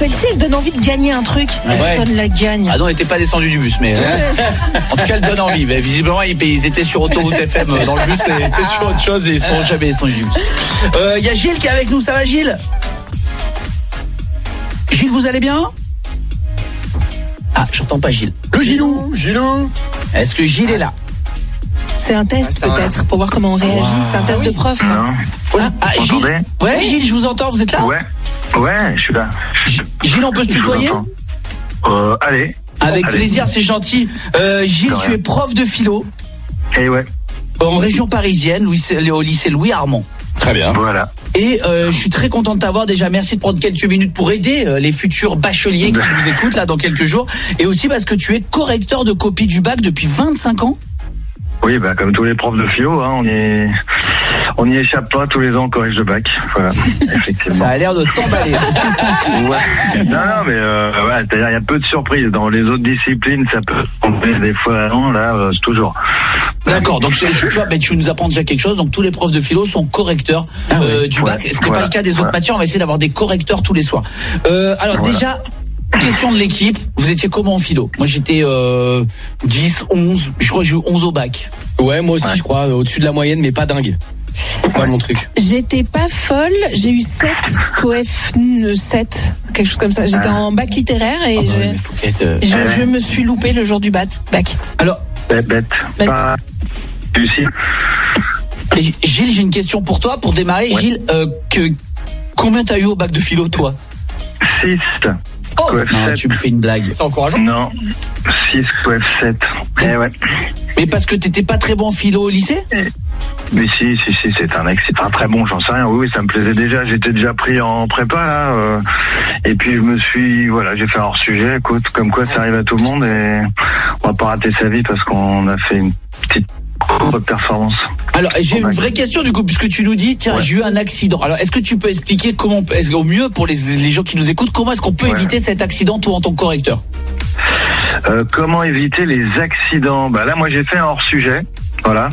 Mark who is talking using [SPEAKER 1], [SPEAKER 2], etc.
[SPEAKER 1] Celle-ci, elle donne envie de gagner un truc. Personne la gagne.
[SPEAKER 2] Ah non, on n'était pas descendu du bus, mais en tout cas, elle donne envie. Mais visiblement, ils étaient sur Autoroute FM dans le bus et c'était sur autre chose et ils sont jamais descendus du bus. Il y a Gilles qui est avec nous. Ça va, Gilles? Gilles, vous allez bien? Ah, j'entends pas Gilles. Le Gilou. Est-ce que Gilles est là?
[SPEAKER 1] C'est un test peut-être pour voir comment on réagit. C'est un test de prof.
[SPEAKER 2] Gilles. Ouais, Gilles, je vous entends. Vous êtes là?
[SPEAKER 3] Ouais, je suis là.
[SPEAKER 2] Gilles, on peut se tutoyer?
[SPEAKER 3] Allez.
[SPEAKER 2] Avec plaisir, c'est gentil. Gilles, tu es prof de philo.
[SPEAKER 3] Et ouais.
[SPEAKER 2] En région parisienne, au lycée Louis Armand.
[SPEAKER 4] Très bien.
[SPEAKER 3] Voilà.
[SPEAKER 2] Et je suis très content de t'avoir. Déjà, merci de prendre quelques minutes pour aider les futurs bacheliers qui nous écoutent là dans quelques jours. Et aussi parce que tu es correcteur de copie du bac depuis 25 ans.
[SPEAKER 3] Oui, comme tous les profs de philo, hein, on n'y échappe pas, tous les ans on corrige le bac. Voilà, effectivement.
[SPEAKER 2] Ça a l'air de t'emballer.
[SPEAKER 3] Ouais. Non, mais c'est-à-dire il y a peu de surprises. Dans les autres disciplines, ça peut tomber des fois, non, là, c'est toujours.
[SPEAKER 2] D'accord, donc tu vois, tu nous apprends déjà quelque chose. Donc tous les profs de philo sont correcteurs du bac. Ce qui n'est pas le cas des autres matières. On va essayer d'avoir des correcteurs tous les soirs. Alors déjà, question de l'équipe. Vous étiez comment en philo? Moi j'étais 10, 11. Je crois que j'ai eu 11 au bac.
[SPEAKER 4] Ouais, moi aussi je crois, au-dessus de la moyenne, mais pas dingue. Pas mon truc.
[SPEAKER 1] J'étais pas folle, j'ai eu 7 coef 7, quelque chose comme ça. J'étais en bac littéraire et je me suis loupé le jour du bac.
[SPEAKER 2] Alors,
[SPEAKER 3] bête. Pas réussi.
[SPEAKER 2] Gilles, j'ai une question pour toi pour démarrer. Ouais. Gilles, combien t'as eu au bac de philo toi?
[SPEAKER 3] 6.
[SPEAKER 2] Oh non, tu me fais une blague. C'est encourageant.
[SPEAKER 3] Non, 6 coef 7. Ouais.
[SPEAKER 2] Mais parce que t'étais pas très bon en philo au lycée?
[SPEAKER 3] Mais si, c'est un très bon, j'en sais rien. Oui, ça me plaisait déjà. J'étais déjà pris en prépa là, et puis j'ai fait un hors sujet. Écoute, comme quoi ça arrive à tout le monde et on va pas rater sa vie parce qu'on a fait une petite performance.
[SPEAKER 2] Alors j'ai une vraie question du coup, puisque tu nous dis j'ai eu un accident. Alors est-ce que tu peux expliquer comment, au mieux pour les gens qui nous écoutent, comment est-ce qu'on peut éviter cet accident toi en tant que correcteur?
[SPEAKER 3] Comment éviter les accidents? Là moi j'ai fait un hors sujet. Voilà.